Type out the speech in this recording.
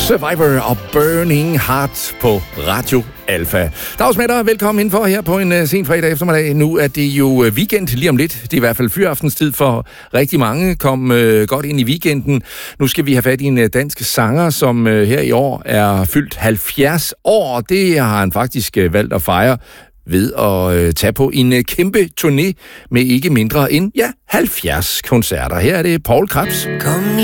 Survivor og Burning Heart på Radio Alpha. Dags med dig, velkommen indenfor her på en sen fredag eftermiddag. Nu er det jo weekend lige om lidt. Det er i hvert fald fyraftenstid for rigtig mange. Kom godt ind i weekenden. Nu skal vi have fat i en dansk sanger, som her i år er fyldt 70 år. Det har han faktisk valgt at fejre ved at tage på en kæmpe turné med ikke mindre end 70 koncerter. Her er det Paul Krebs. Kom